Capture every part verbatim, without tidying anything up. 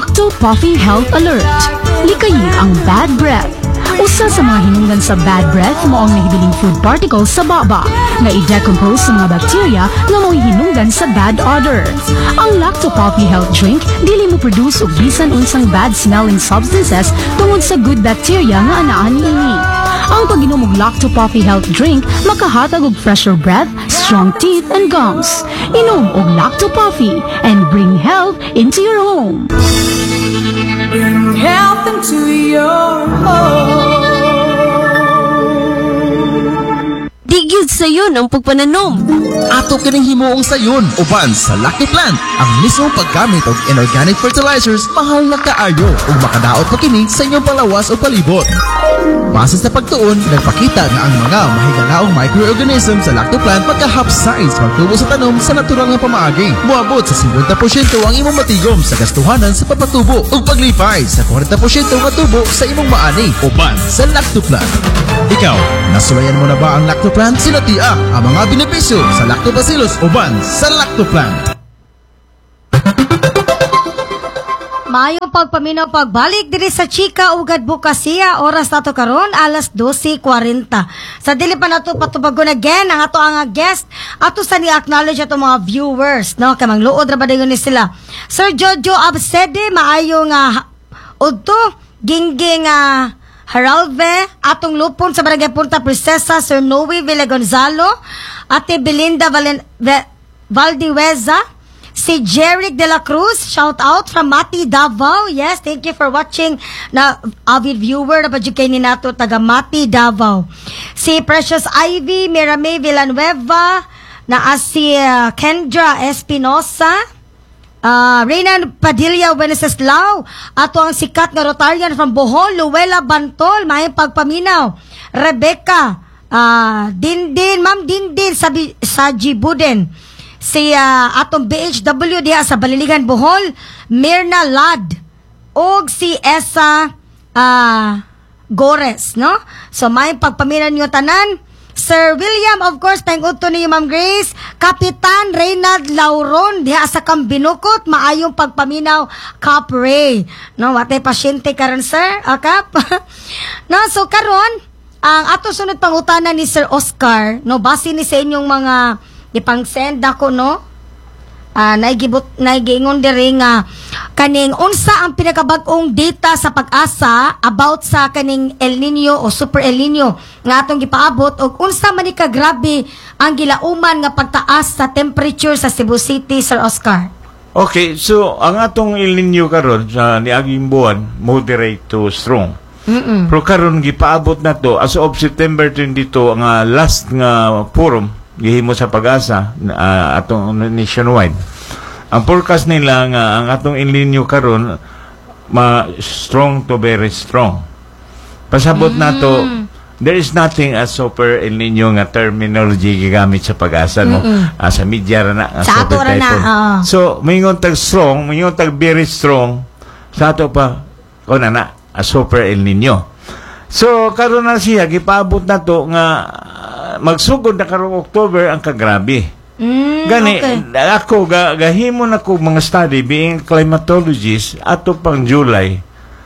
Lacto Puffy Health Alert. Likayi ang bad breath. Usa sa mga hinungdan sa bad breath mo ang nahibiling food particles sa baba na i-decompose sa mga bacteria na mo'y hinungdan sa bad odor. Ang Lacto Puffy Health Drink dili mo produce og bisan unsang bad smelling substances tungod sa good bacteria nga anaan niini. Ang pag-inom og Lacto Puffy Health Drink makahatag og fresher breath, strong teeth and gums. Inom og Lacto Puffy and bring health into your home. Bring health into your home. Digyud sayon ang pagpananom. Ato kining himuong sayon uban sa Lacto Plant. Ang mismong paggamit og inorganic fertilizers mahal na kaayo ug makadaot pa kini sa inyong palawas o palibot. Base sa pagtuon, nagpakita nga ang mga mahigalaong microorganism sa Lacto Plant magka-half-size magtubo sa tanom sa natural nga pamaagi. Muabot sa fifty percent ang imong matigom sa gastuhanan sa papatubo ug paglipay sa forty percent nga tubo sa imong maani uban sa Lacto Plant. Ikaw, nasulayan mo na ba ang Lacto Plant? Sinatiak ang mga benepisyo sa Lactobacillus uban sa Lacto Plant. Maayong pagpaminaw pagbalik diri sa Chika ugad Bukasiya, oras nato karon alas twelve forty. Sa dili pa nato patubagon again ang ato ang guest ato sa ni-acknowledge ato mga viewers, no, kay mangluod ra ba dayon ni sila. Sir Jojo Absede, maayo nga udto gingging uh, Haralve, atong lupon sa Barangay Punta Princesa, Sir Noe Villa Gonzalo, Ate Belinda Valen Ve Valdeweza, si Jeric De La Cruz, shout out from Mati Davao. Yes, thank you for watching na avid viewer na padyukay ni nato taga Mati Davao. Si Precious Ivy Mirame Villanueva, na si uh, Kendra Espinosa, Uh, Reynan Padilla Wenceslao, ato ang sikat nga Rotarian from Bohol, Luella Bantol, may pagpaminaw. Rebecca, uh, Dindin, Ma'am Dindin Sabi, sa Jibuden. Si uh, atong B H W diha sa Baliligan, Bohol, Mirna Lad. Og si Esa uh, Gores, no? So may pagpaminaw niyo tanan. Sir William, of course, tayong uto ni Ma'am Grace, Kapitan Reynald Lauron, diha sa Kambinukot, maayong pagpaminaw, Cap Ray. No, watay pasyente karon sir, ah, Kap. No, so karon, ang ato sunod pangutanan ni Sir Oscar, no, base ni sa inyong mga ipang-send ako, no, Uh, naigibot naigingon diri nga kaning unsa ang pinakabag-ong data sa Pag-asa about sa kaning El Nino o Super El Nino nga atong gipaabot ug unsa man ni kagrabe ang gilauman nga pagtaas sa temperature sa Cebu City, Sir Oscar. Okay, so ang atong El Nino karon sa niaging buwan moderate to strong. Mm-mm. Pero karon gipaabot na to as of September twenty-two ang uh, last nga forum gihimo sa Pag-asa uh, atong nationwide. Ang forecast nila nga ang atong El Nino karon ma strong to very strong. Pasabot mm. nato there is nothing as super El Nino nga terminology gigamit sa Pag-asa, no, uh, sa media ra na nga sa super typhoon. Na, uh. So mingon tag strong, mingon tag very strong sa ato pa o na na a super El Nino. So karon na siya gipaabot na to nga magsugod na karong October ang kagrabe. Mm, Gani, okay. ako, ga, gahimo na ko mga study being climatologist ato pang July,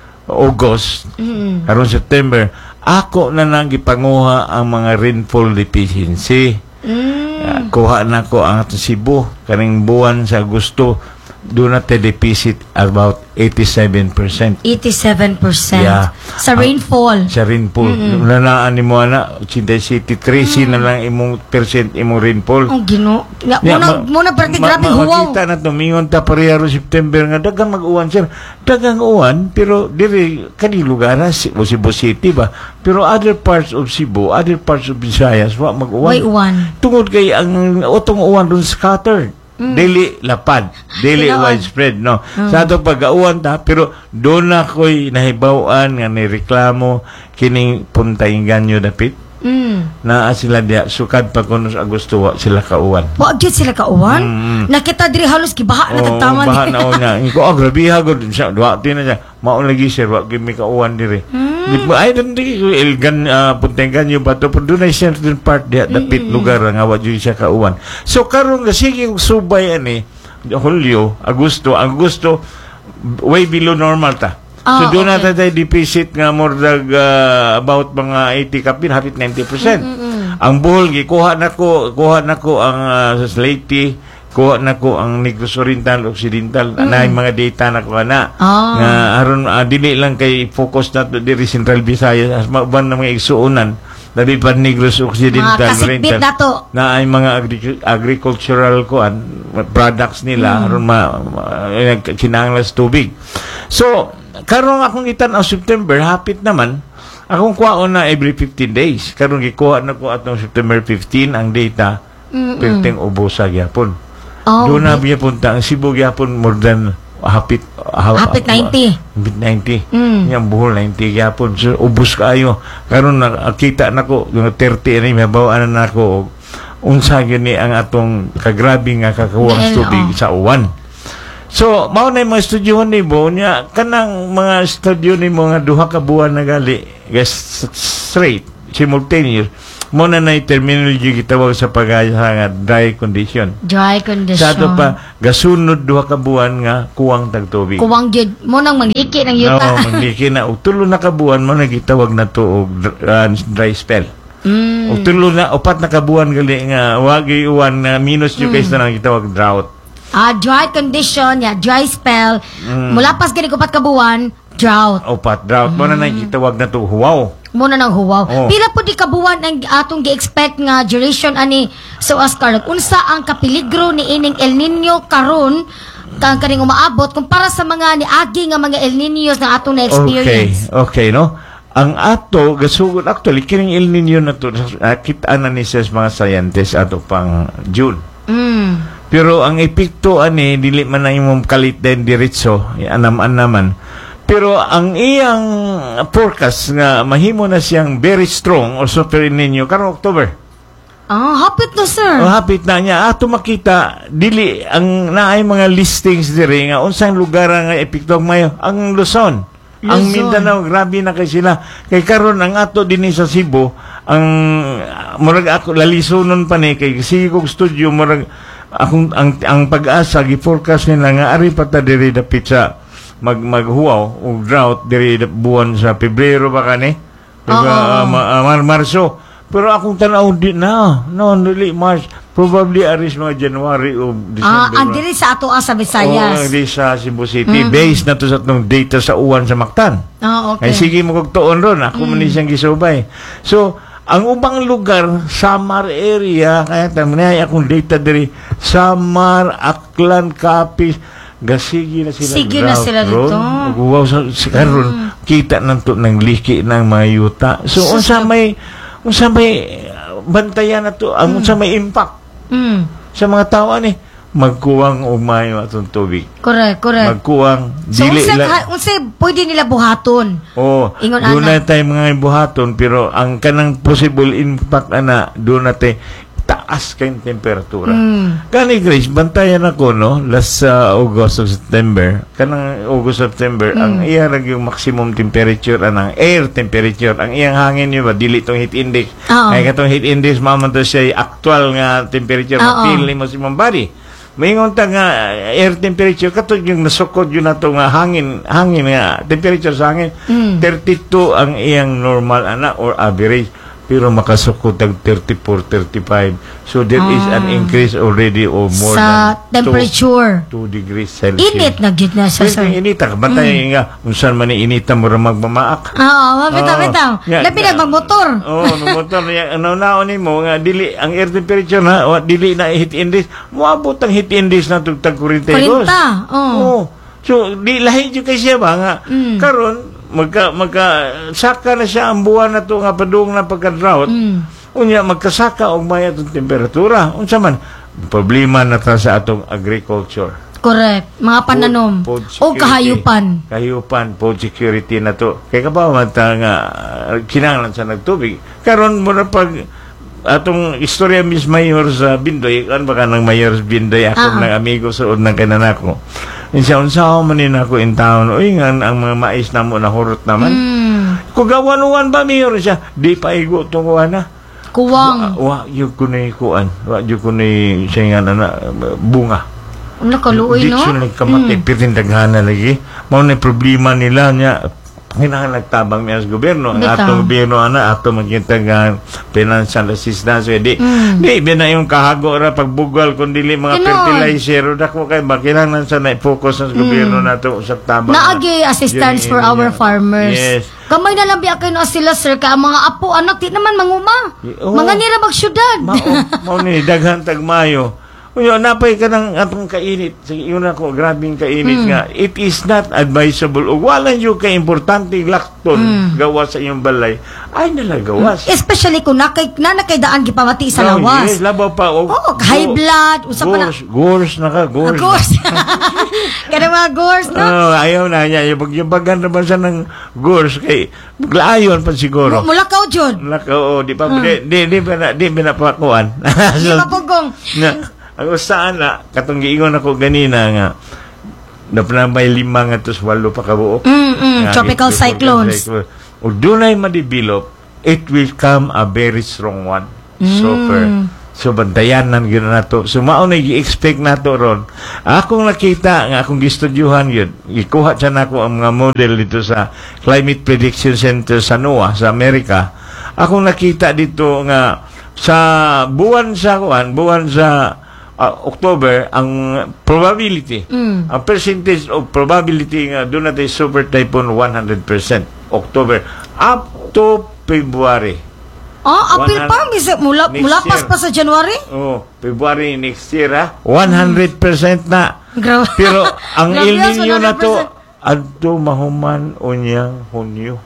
August, mm. karong September, ako na nang gipanguha ang mga rainfall deficiency. Mm. Uh, kuha na ko ang ato Cebu, kaning buwan sa Agosto, do not deficit about eighty-seven percent. eighty-seven percent. Yeah. Sa rainfall. Uh, sa rainfall. Mm-hmm. Nanaan ni mo na, eighty-three mm. na lang imong percent imong rainfall. Ang gino. Nga, Yeah, muna, ma- muna parati ma- grabe ma- huwaw. Makita na to, mingon ta pareharo September nga, dagang mag-uwan, sir. Dagang uwan, pero diri, kani lugar, o Cebu City ba? Pero other parts of Cebu, other parts of Visayas, wa mag-uwan. Way uwan. Tungod kay ang utong uwan dun scattered. Mm. Daily lapad, daily Tinaon. widespread, no. Mm. Sa ato pag-auwan ta, pero doon na ko'y nahibawan nga nireklamo kining puntay ganyo dapit. Mm. Na sila diya sukad pa kuno sa Agosto wa sila kauwan. Wa gyud sila kauwan. Mm. Nakita diri halos gibaha na Oh, tagtaman. baha na o niya. Iko oh, grabe ha gud siya. Wa tin na siya. Mao lagi sir wa gyud mi kauwan diri. Mm. Di ba ay dan di ilgan uh, puntengan yo bato pero dunay certain part diya dapit mm-hmm. lugar nga wa gyud siya kauwan. So karon nga sige subay ani Hulyo, Agosto, Agosto way below normal ta. Ah, so doon okay. na tayo deficit nga more than uh, about mga eighty kapin, hapit ninety percent. Ang buhol, gikuha na ko, kuha na ko ang uh, Leyte, kuha na ko ang Negros Oriental, Occidental, mm. na yung mga data na ko na. Ah. Nga, aron, uh, dili lang kay focus na to diri Central Visayas, as maban na mga igsuunan, labi pa Negros Occidental, Mga kasitbit Oriental, na to. na ay mga agri- agricultural kuan products nila, Mm. aron ma, ma uh, kinahanglan sa tubig. So, karon akong itan ang September, hapit naman, akong kuhaon na every fifteen days. Karon gikuha na ko atong September fifteen ang data, perting ubusa gyapon. Oh, Doon na biya punta ang Cebu gyapon more than hapit ha, Hapit ninety. Hapit ninety. Mm. Yang buhol ninety gyapon. So ubos kaayo. Karon nakita nako yung thirty ani mabawaan na nako unsa gyud ni ang atong kagrabe nga kakawang Well, tubig oh. sa uwan. So, mao na yung mga studio ni mo niya, kanang mga studio ni mo nga duha ka buwan na gali, guys, straight, simultaneous, mo na na yung terminology gitawag sa pag-aya nga dry condition. Dry condition. Sa ato pa, gasunod duha ka buwan nga kuwang tagtubig. Kuwang jud mo nang mangliki ng yuta. Oo, magliki na. O tulo na ka buwan mo na gitawag na to og uh, dry spell. Mm. O tulo na, upat na ka buwan gali nga, wagi uwan na minus yung case na lang gitawag drought. Ah, dry condition, yeah, dry spell. Mula pas gani kupat ka buwan, drought. Upat, drought. Mo na na gitawag na to huwaw. Muna nang huwaw. Oh. Pila po di kabuwan ang atong gi-expect nga duration ani so as karon. Unsa ang kapeligro ni ining El Nino karon kang kaning umaabot kumpara sa mga niagi nga mga El Niños na atong na-experience. Okay, okay, no? Ang ato, gasugod, actually, kining El Nino na to, uh, kita na ni sa mga scientists ato pang June. Mm. Pero ang epekto ani dili man na imong kalit din diretso, anam-an naman. Pero ang iyang forecast nga mahimo na siyang very strong or super El Nino karong October. Ah, hapit na sir. O hapit na niya ato makita dili ang naay mga listings diri nga unsang lugar nga epekto mayo ang Luzon. Ang Luzon. Mindanao grabe na kay sila. Kay karon ang ato dinhi sa Cebu ang murag ako lalisonon pa ni kay sige kog studio murag akong ang ang pag-asa gi-forecast nila nga ari pa ta diri dapit sa mag maghuaw og drought diri buwan sa Pebrero ba kani? Diba, uh, ma, uh, Marso. Pero akong tanaw di na. No, dili March. Probably aris mga January o December. Ah, ang diri sa ato sa Oo, Visayas. di sa Cebu City. Based na to sa itong data sa uwan sa Mactan. Ah, okay. Ay sige mo kog tuon ron. Ako man ni siyang gisubay. So, ang ubang lugar, Samar area, kaya tamanay akong data diri, Samar, Aklan, Capiz, gasigi na sila. Sige na sila dito. Wow, sa si karon kita nanto ng liki ng mga yuta. So, unsa may unsa may uh, bantayan na to, ang unsa may impact Mm. sa mga tao ani magkuwang og maayo atong tubig. Correct, correct. Magkuwang So, dili unsa la- ka- unsa pwede nila buhaton? Oh, Ingon, doon ana. na tayo mga buhaton, pero ang kanang possible impact ana, doon na tayo taas kayong temperatura. Mm. Kani Grace, bantayan ako, no? Last uh, August o September, kanang August, September, Mm. ang iya lang yung maximum temperature, anang air temperature, ang iyang hangin yun ba, dili tong heat index. Oo. Ay katong heat index, mamanto siya actual nga temperature, Oo. ma-feel mo sa imong body. Mayingon ta nga air temperature katong yung nasukod yun na to nga hangin hangin nga temperature sa hangin Mm. thirty-two ang iyang normal ana or average pero makasukod tag thirty-four, thirty-five. So there is an increase already of more Sa than temperature. two degrees Celsius. Init na gyud na siya, Sir, sir. inita bantay nga unsan man ni inita mo ra magmamaak. Oo, mabitaw, Oo. bitaw. Yeah, Labi yeah. na magmotor. Oo, no motor niya ano naon nimo nga dili ang air temperature na o, dili na heat index. Moabot ang heat index na tugtag forty-two. forty, oo. Oo. So di lahi jud kay siya ba nga Mm. karon magka magka saka na siya ang buwan na to nga padung na pagka-drought. Mm. Unya magkasaka og may atong temperatura. Unsa man problema na ta sa atong agriculture. Correct. Mga pananom. Food O security. kahayupan. Kahayupan, food security na to. Kaya kabaw man ta nga uh, kinahanglan sa nagtubig. Karon mo na pag atong istorya Miss Mayor sa Bindoy, kan baka ng Mayor sa Bindoy ako Ah. ng amigo sa ng kananako. Insa unsa man ni nako in town. Uy nga ang mga mais namo na hurot naman. Mm. Kugawan-uwan ba Mayor siya? Di pa igo tong na. Kuwang. Wa, wa yung kunay kuan. Wa yung kunay siya nga na bunga. Nakaluoy, no? Diksyon nagkamatay, mm. pirindaghan na lagi. Mao na problema nila niya. Hinahal nagtabang niya sa gobyerno. Ang atong gobyerno, ana, atong magkintang financial assistance. Di, mm. di, di na yung kahago ra pagbugal, kung dili mga Kino. fertilizer. Dako kay makilangan sa na-focus sa gobyerno mm. nato sa tabang. Naagi assistance for our farmers. Yes. Kamay na lang biya kayo na sila, sir, ka ang mga apo, anak, di naman manguma. Oh, mga nira magsyudad. Mao ni daghan tagmayo. Uyo, napay ka ng atong kainit. Sige, yun ako, grabing kainit mm. nga. It is not advisable. O wala nyo ka-importante lakton mm. gawas sa iyong balay. Ay, nalagawas. Mm. Especially kung nakay, na nakaydaan gipamati sa no, lawas. Yes, labaw pa. O, oh, high blood. Usap pa na. Gors, gors na ka, gors. Uh, gors. Kaya mga gors, no? Oh, ayaw na niya. Yung bagan naman siya ng gors. Kay, maglayon pa siguro. M- mulakaw, John. Mulakaw, o. Di pa, mm. di, di, di, di, di, di, pinapakuan. Di mapugong. Na, ang usaan na, katong giingon ako ganina nga, napanambay lima nga tos walo pa kabuok. Mm, mm, tropical ito, cyclones. Cyclone. O dunay ma-develop, it will come a very strong one. Mm. Super. So, bantayanan yun na to. So, maunay i-expect na to ron. Akong nakita, nga akong gistudyuhan yun, ikuha siya na ako ang mga model dito sa Climate Prediction Center sa NOAA, sa Amerika. Akong nakita dito nga, sa buwan sa kuan, buwan sa Uh, October, ang probability, mm. ang percentage of probability nga doon natin super typhoon one hundred percent October up to February. Ah, apil pa, misa, mula, mula pas pa sa January? Oh, February next year, ha? one hundred percent na. Grabe. Pero ang El Nino na to, adto mahuman unyang Hunyo.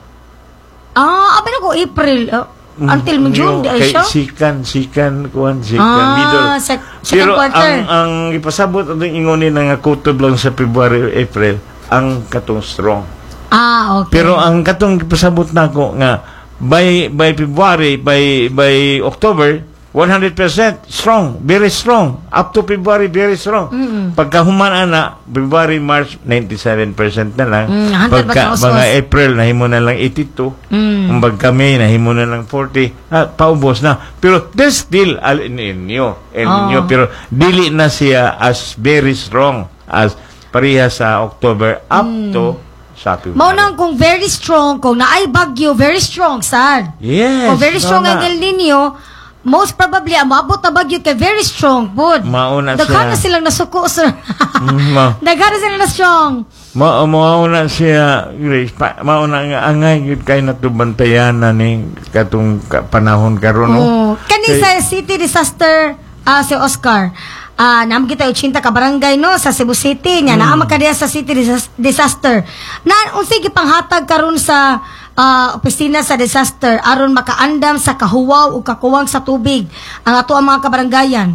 Ah, apil ako, April. Uh, Until mm, June, di ay siya? Sikan, sikan, kuhan, sikan, ah, middle. Sec- Pero ang, ang ipasabot ang ingonin nga kutob lang sa February, April, ang katong strong. Ah, okay. Pero ang katong ipasabot na ko nga, by by February, by by October, one hundred percent strong, very strong. Up to February, very strong. Mm-hmm. Pagka human na, February, March, ninety-seven percent na lang. Mm, pagka mga April, nahimo na lang eighty-two. Mm. Pagka May, nahimo na lang forty. Ah, paubos na. Pero there's still El Nino. El Nino. Oh. Pero dili na siya as very strong as pareha sa October up mm. to sa February. Maunang kung very strong, kung naay bagyo, very strong, sad. Yes. Kung very strong ang El Nino, most probably, ang maabot na bagyo kay very strong, bud. Mauna siya. Daghan na silang nasuko, sir. Ma- Daghan na silang na strong. Ma mauna siya, Grace, pa, mauna nga, angay, yun kayo natubantayan na ni katong ka, panahon karon no? Oh. Kani sa city disaster, uh, si Oscar, ah uh, naam kita eighty ka barangay no sa Cebu City nya mm. naa makadiya sa city dis- disaster na unsay gipanghatag karon sa uh, opisina sa disaster aron makaandam sa kahuwaw ug kakuwang sa tubig ang ato ang mga kabarangayan.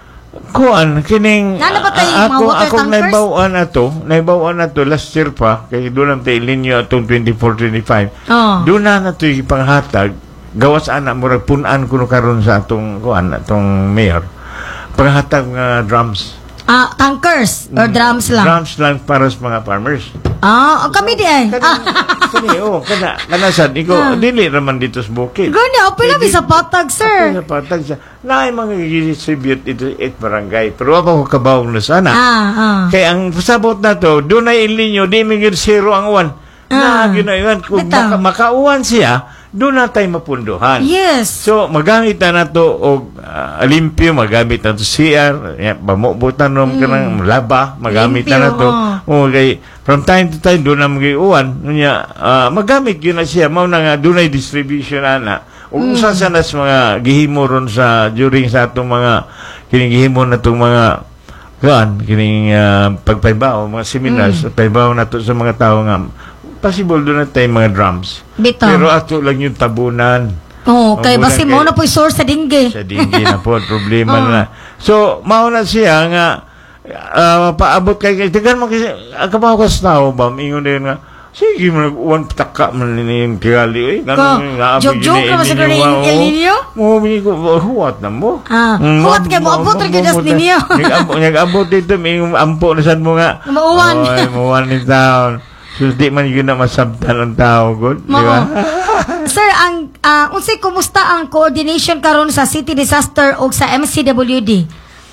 Kuan kining Nana ba tayo, ako mga water ako tankers? naibawan ato naibawan ato last year pa kay doon ang tayo linyo atong twenty-four twenty-five oh. doon na nato ipanghatag gawas ana murag punan kuno karon sa atong kuan atong mayor panghatag nga uh, drums. Ah, tankers or drums lang? Drums lang para sa mga farmers. Ah, oh, kami di ay. Kani, kani, oh, kana, kana sad, iko, ah. dili raman dito sa bukid. Gani, apila mi sa patag, sir. Apila sa patag, sir. Naay mga i-distribute ito eight barangay. Pero apa ko kabawang na sana. Ah, ah. Kaya ang pasabot na to, doon na ilinyo, di mingid zero ang uwan. Ah. Na, ginayuan, kung maka, makauwan siya, doon na tayo mapunduhan. Yes. So, magamit na na to o uh, limpyo, magamit na to C R, pamubutan nung mm. ka ng laba, magamit limpyo, na na to. Oh. O, kay, from time to time, doon na mag-iuwan. Uh, magamit yun na siya. Mau na nga, doon na distribution na na. O kung mm. saan sana sa mga gihimo ron sa, during sa itong mga, kinigihimo na itong mga, kan, kining uh, pagpaybaw, mga seminars, mm. paybaw na to sa mga tao nga, possible doon na tayo mga drums. Bito. Pero ato lang yung tabunan. Oo, oh, kay basi mo na po yung source sa dingge. Sa dingge na po, problema oh. na. So, mauna siya nga, uh, paabot kay kay tigan mo kasi, akabaw ka sa tao ba, ingon din nga, sige mo nag-uwan pataka man yung tigali. Eh. Joke-joke naman sa gano'n yung El Nino? Mumi ko, huwat na mo. Ah, huwat kayo mo, abot rin kayo sa ninyo. Nag-abot dito, may ampo na saan mo nga. Mauwan. Oy, mauwan ni taon. So, di man yun na masabtan ang tao, good? Di ba? Sir, ang, uh, unsay kumusta ang coordination karon sa city disaster o sa M C W D?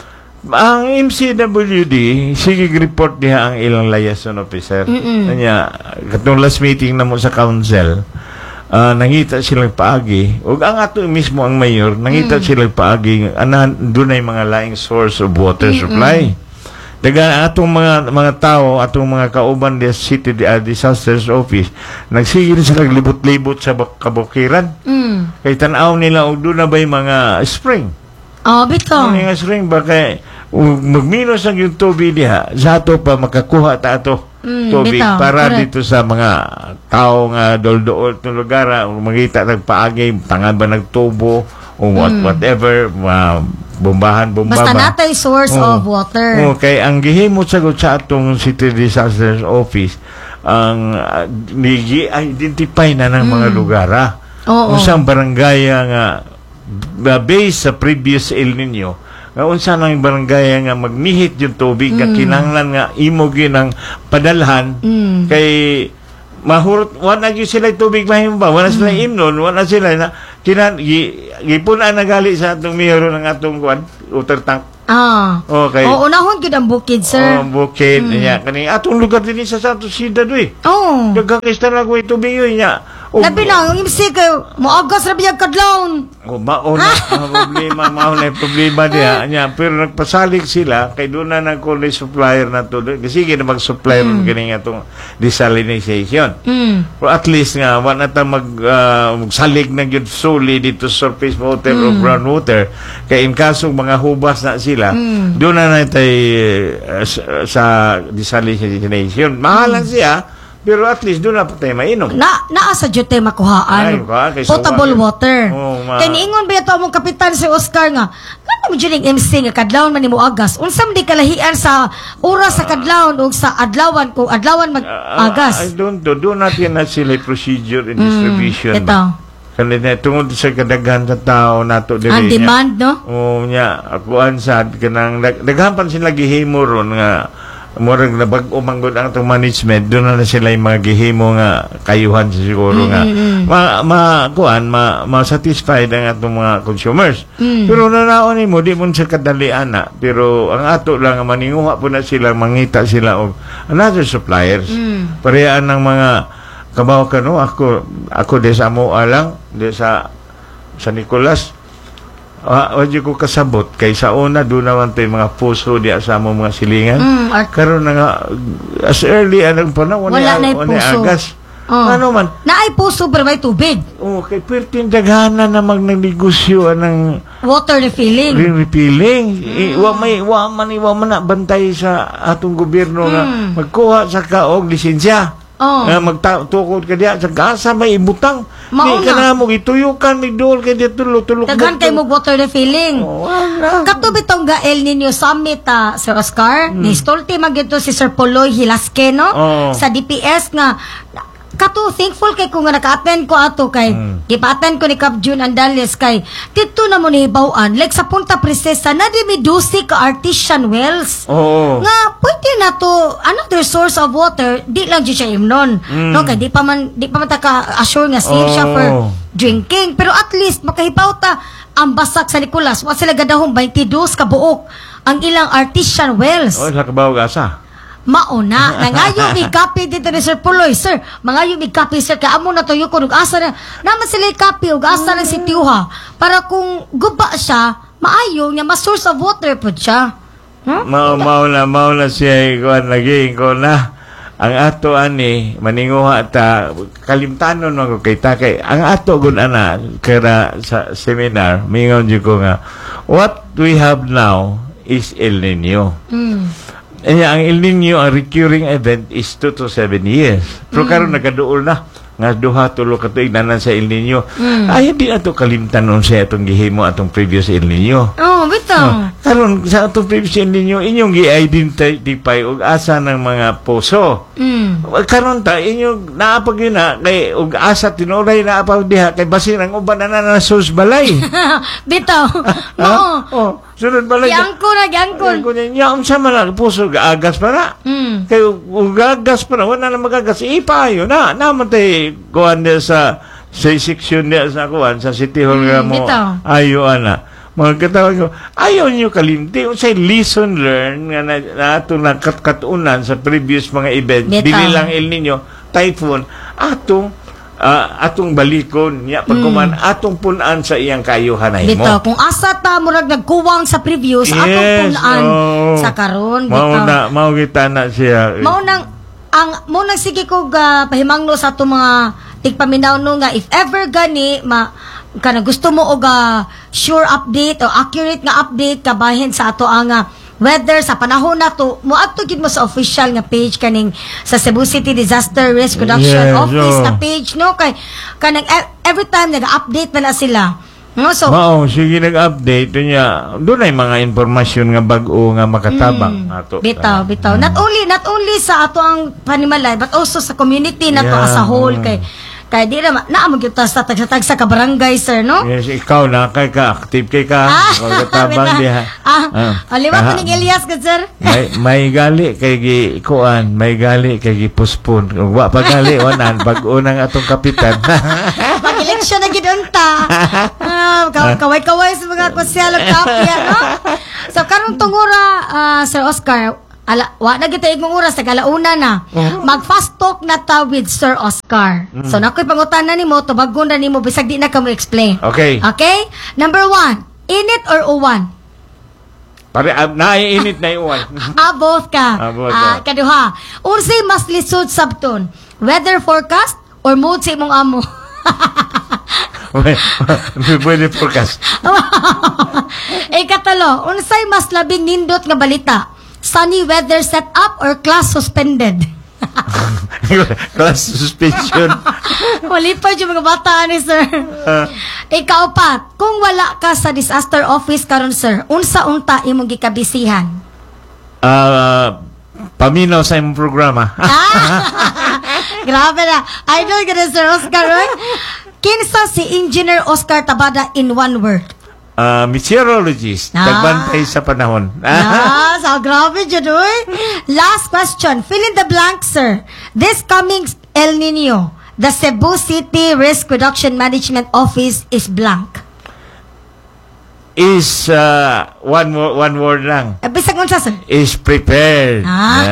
Ang M C W D, sige report niya ang ilang liaison officer. Kanya, katong last meeting na mo sa council, uh, nangita silang paagi. O ang ato mismo ang mayor, nangita mm. silang paagi, ana, doon ay mga laing source of water Mm-mm. supply. Daga atong mga mga tao, atong mga kauban des City uh, Disasters Office, nagsigil sila libot-libot sa kabukiran. Mm. Kay tanaw nila og doon na ba'y mga spring. Oh, bito. Mga spring ba kay magminos ang yung tubig diha, sa ato pa makakuha ta ato mm, tubig bitaw, para correct. Dito sa mga tao nga doldool ng lugar, magita nagpaagi, tangan ba nagtubo o what, mm. whatever, uh, bombahan, bomba basta ba. natay source oh. of water. Oh, kay ang gihimot sa sa atong City Disasters Office, ang uh, nigi-identify na ng mm. mga lugar. Kung saan barangay nga uh, based sa previous El Nino, nga unsa nang barangay nga magmihit yung tubig mm. nga kinahanglan nga imo ginang padalhan mm. kay mahurot wala gyud sila tubig mahimo ba wala sila mm. imnon wala sila na kinan gipuna na gali sa atong mayor ng atong kuan water tank. Ah. Okay. Oo, unahon gyud ang bukid, sir. Oh, bukid mm. niya kani atong lugar din sa Santos Ciudad we. Oh. Daghang istorya ko tubig yun niya. Labi na, yung imsi kayo, moagas na biyag kadlawon. O, mauna, ang problema, mauna yung problema niya, niya. Pero nagpasalig sila, kay doon na ng college supplier na to. Sige na mag-supplier mm. ng itong desalinization. Mm. Pero at least nga, wala na ta mag, uh, magsalig na yun solely dito surface water mm. o ground water. Kaya in kasong mga hubas na sila, mm. doon na na tayo uh, sa, sa desalinization. Mahal lang mm. siya, pero at least doon na po tayo mainom. Na, naa sa dyan tayo makuhaan. Ay, potable wa, water. Oh, kaya niingon ba ito mong kapitan si Oscar nga, kano mo dyan yung M C nga kadlawon man ni mo agas? Unsam di kalahian sa oras sa kadlawon o sa adlawan kung adlawan mag-agas? Uh, I don't know. Doon natin na sila procedure and distribution. Mm, ito. Kanina, tungod sa kadaghan sa tao nato dili. Ang demand, no? Oo, niya. Akuan sa kanang, daghan pa sila gihimo ron nga murag na bag umanggod ang itong management, doon na, na sila yung mga gihimo nga kayuhan siguro mm-hmm. nga ma, ma, kuan, ma, ma-satisfied ang atong mga consumers. Mm. Pero nanaon mo, di mo sa kadalian na. Pero ang ato lang, maninguha po na sila, mangita sila o another suppliers. Mm. Parehaan ng mga kabaw ka, no? Ako, ako de sa Amoa lang, de sa sa Nicolas, Ah, uh, ko kasabot kay sa una doon naman tayo mga puso di sa mga silingan. Mm, at karon na nga as early anong panahon wala na puso. Agas. Oh. Ano man? Naay puso pero may tubig. Oh, kay pertin daghana na magnegosyo ng water refilling. Refilling. Mm. I, wa may wa man wa man na bantay sa atong gobyerno mm. nga magkuha sa kaog lisensya. Oh. Uh, magtukod ka diya sa gasa may ibutang. Di ka na mo ituyukan may dool kay diya tulog-tulog. Daghan kay mo water refilling. Oh, katubit tong ga El Nino Summit, uh, Sir Oscar. Hmm. Ni stolti magito si Sir Poloy Hilasque, no? Oh. Sa D P S nga kato thankful kay ko nga naka-attend ko ato kay mm. gipa-attend ko ni Cap June Andales kay dito na mo ni hibaw-an like sa Punta Princesa na di may dusi ka artesian wells oh. nga pwede na to another source of water di lang di siya imnon mm. no kay di pa man di pa man ta ka assure nga safe oh. siya for drinking pero at least makahibaw ta ang basak sa Nicolas wa sila gadahong twenty-two ka buok ang ilang artesian wells oh sa kabaw gasa mauna nangayo mi copy dito ni Sir Puloy sir mangayo mi copy sir kay amo na to yung kung asa na naman sila copy ug asa ng sitiuha para kung guba siya maayo nga ma source of water pud siya huh? mao mao na mao na siya kuan lagi ko na ang ato ani maninguha ta kalimtanon man kay ta kay ang ato gun ana kara sa seminar mingon jud ko nga what we have now is El Nino. Mm. Eh, ang El Nino, ang recurring event is two to seven years. Pero mm. karon nagaduol na. Nga duha, tulo ka tuig nanan sa El Nino. Mm. Ay, hindi na ito kalimtan nun sa itong gihimo atong previous El Nino. Oh, bitang. Oh, karon sa atong previous El Nino, inyong gi-identify og asa ng mga poso. Mm. Karon ta, inyong naapag yun na, kay og asa tinuray na apag diha, kay basin ang uban na na sus balay. Bitaw. Oo. Oh. Sunod balay. Giangko na, giangko. Giangko na. Yaon sa mga puso, agas pa na. Mm. Kaya ugagas pa na, wala na magagas. Ipayo na. Naman tayo, kuhan niya sa, sa section niya sa kuhan, sa City Hall mm, mo. Ayo, ana. mga katawag ko, ayaw nyo kalimti. Unsay lesson learned nga na, na ato nakatunan sa previous mga event. Bitaw. Dili lang El Nino, typhoon, atong uh, atong balikon niya pagkuman mm. atong punan sa iyang kaayuhan na himo. Bitaw, kung asa ta murag nagkuwang sa previews, Yes, atong punan oh. sa karon. Mao Bitaw. na mao kita na siya. Mao nang ang mo nang sige ko uh, pahimangno sa ato mga tigpaminaw no nga if ever gani ma kana gusto mo og uh, sure update o accurate nga update kabahin sa ato ang uh, weather sa panahon na to moadto gid mo sa official nga page kaning sa Cebu City Disaster Risk Reduction Yes, Office oh. nga page no kay kanang e- every time naga-update man na sila. No, so Mao, sige nag-update niya. Doon ay mga impormasyon nga bag-o nga makatabang ato. bitaw, bitaw. Not only not only sa ato ang panimalay but also sa community na to Yeah. as a whole kay kay di na naamog gyud ta sa tag sa ka barangay sir no. Yes, ikaw na kay ka active kay ka. Ikaw katabang bitaw. diha. Ah, Ah. aliwat Ah. ning Elias gud sir. may may gali kay gi kuan, may gali kay gi puspon. Ug wa pa gali wanan bag-o nang atong kapitan. Pag-election na gid unta. Ah, ka- kaway-kaway sa mga konsyal ug kapya no. So karong tungura ah, Sir Oscar ala wa na kita igmong oras tagalauna na. Mag fast talk na ta with Sir Oscar. So nakoy pangutana nimo tubagon na nimo bisag di na ka mo explain. Okay. Okay? Number one, init or uwan? Pare uh, naiinit na iwan. Ah, both ka. Ah, both Ah, ka. kaduha. Unsay mas lisod sabton? Weather forecast or mood sa imong amo? Pwede forecast. Ikatalo, unsay mas labing nindot nga balita? Sunny weather setup or class suspended? Class suspension. Wali pa yung mga bata ni sir. Uh, Ikaapat, kung wala ka sa disaster office karon sir, unsa unta imong gikabisihan? uh, paminaw sa imong programa. Ah! Grabe na. Idol ka na Sir Oscar, right? Kinsa si Engineer Oscar Tabada in one word? Uh, meteorologist. Ah. Nagbantay sa panahon. Ah, so grabe dyan, uy. Last question. Fill in the blank, sir. This coming El Nino, the Cebu City Risk Reduction Management Office is blank. Is uh, one wo- one word lang. Eh, bisag unsa, sir? Is prepared.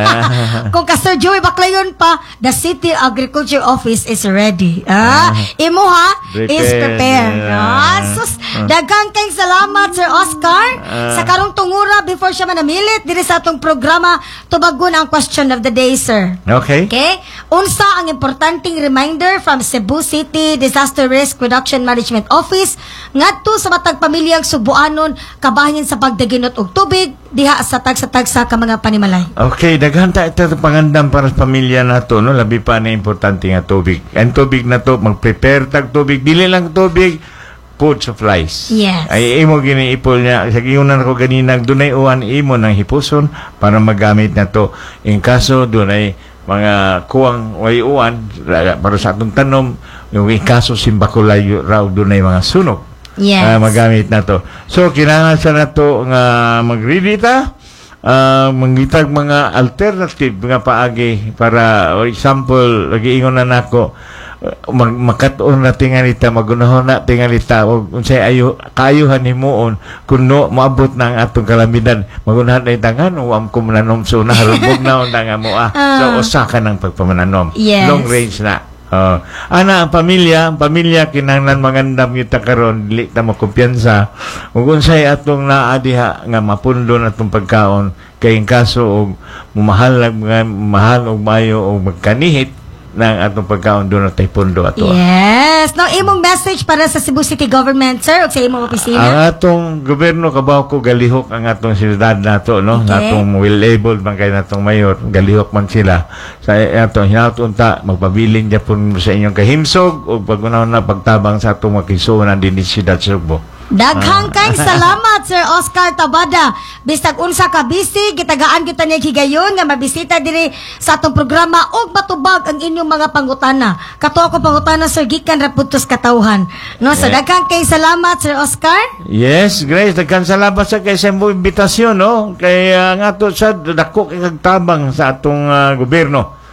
Ah. Kung ka Sir Joey Baclayon pa, the City Agriculture Office is ready. Ah, imo ha is Prepared. prepared. Yeah. Ah, sus, daghang kay salamat Sir Oscar sa karong tungura before siya manamilit diri sa atong programa tubagon ang question of the day, sir. Okay. Okay? Unsa ang importanteng reminder from Cebu City Disaster Risk Reduction Management Office ngadto sa matag pamilyang Subuanon kabahin sa pagdaginot og tubig diha sa tagsa-tagsa ka mga panimalay. Okay, daghan ta ito pangandam para sa pamilya nato, no? Labi pa na importante nga tubig. Ang tubig na to, mag-prepare tag tubig. Dili lang tubig, food supplies. Yes. Ay imo giniipol niya. Sa giunan ko ganina, dunay uwan imo ng hipuson para magamit na to. In kaso dunay mga kuwang way uwan para sa atong tanom, yung in kaso simbakulay raw dunay mga sunog. Yes. Ah, magamit na to. So, kailangan sa na to nga mag-ready ta, uh, mangitag mga alternative nga paagi para, for example, lagi ingon na nako, mag makatuon na tingalita, magunahon na tingalita, o unsay ayo kaayuhan himuon kuno moabot na ang atong kalamidad, magunahan na itangan, uwam ko mananom, so naharubog na onda nga mo ah. So, usa ka ng pagpamananom. Yes. Long range na. Uh, ana ang pamilya, ang pamilya kinahanglan magandam kita karon, dili ta mo kumpiyansa. Ug unsay atong naa diha nga mapundon atong pagkaon kay in kaso og mahal mga mahal og mayo og magkanihit ng atong pagkaon doon at pundo ato. Yes. No, imong message para sa Cebu City Government, sir, o sa imong Ang opisina? atong gobyerno kabaw ko galihok ang atong siyudad nato, no? Okay. Natong well-able man kay natong mayor, galihok man sila. Sa atong hinatunta magpabilin Japon sa inyong kahimsog o paggunahon na pagtabang sa atong makisunan din sa siyudad Sugbo. Daghang kay salamat Sir Oscar Tabada. Bisag unsa ka busy, gitagaan kita ni higayon nga mabisita diri sa atong programa ug matubag ang inyong mga pangutana. Kato ako pangutana sir gikan ra pudtos katawhan. No, so Yeah. daghang kay salamat Sir Oscar. Yes, Grace, daghan salamat sa kay sa imong imbitasyon, no? Kay uh, nga to sa dako kay kagtabang sa atong uh, gobyerno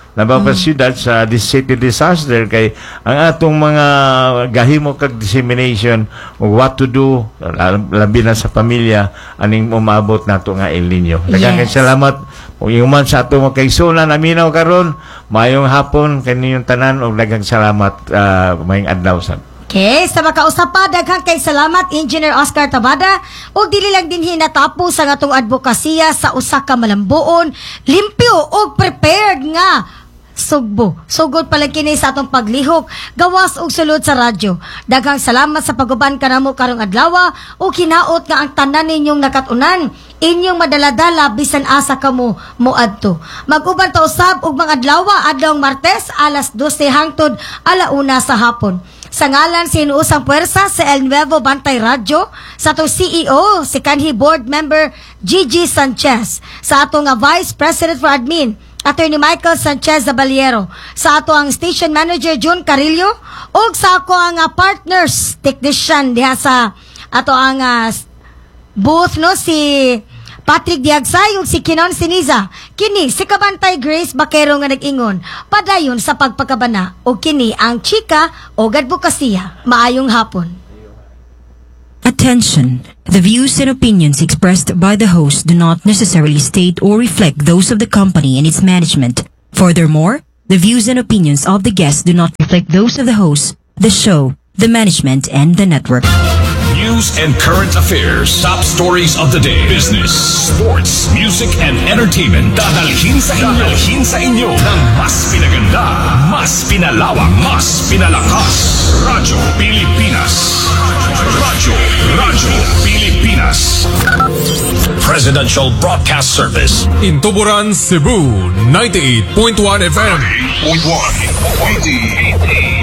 labaw pa siyudad sa dis- city disaster kay ang atong mga gahimo kag dissemination o what to do lab- labi na sa pamilya aning umabot nato nga El Nino. Daghang Yes. salamat o human sa ato mga kaigsunan aminaw karon mayong hapon kaninyong tanan og daghang salamat uh, mayong adlaw sa Okay, sa makausap pa, daghang kay salamat Engineer Oscar Tabada ug dili lang din hinatapos ang atong advokasya sa usa ka malambuon, limpyo ug prepared nga sugbo. Sugod pala kini sa atong paglihok, gawas ug sulod sa radyo. Daghang salamat sa paguban kanamo karong adlaw ug hinaot nga ang tanan ninyong nakatunan inyong madaladala bisan asa kamo moadto. Mag-uban ta usab og mga adlaw adlawng Martes alas dose hangtod alauna sa hapon. Sa ngalan si Inuusang Puwersa sa El Nuevo Bantay Radio, sa atong C E O, si kanhi Board Member Gigi Sanchez, sa atong nga Vice President for Admin, Attorney Michael Sanchez Zabaliero, sa ato ang Station Manager June Carillo, ug sa ako ang uh, partners, technician diha sa ato ang uh, booth no, si Patrick Diagsay ug si Kinon Siniza. Kini si Kabantay Grace Bakero nga nag-ingon padayon sa pagpakabana o kini ang chika o advokasya. Maayong hapon. Attention! The views and opinions expressed by the host do not necessarily state or reflect those of the company and its management. Furthermore, the views and opinions of the guests do not reflect those of the host, the show, the management, and the network. News and current affairs, top stories of the day, business, sports, music, and entertainment. Dadalhin sa inyo, dadalhin sa inyo ng mas pinaganda, mas pinalawak, mas pinalakas. Radyo Pilipinas. Radyo, Radyo Pilipinas. Presidential Broadcast Service. In Tuburan, Cebu, ninety-eight point one F M. ninety-eight point one.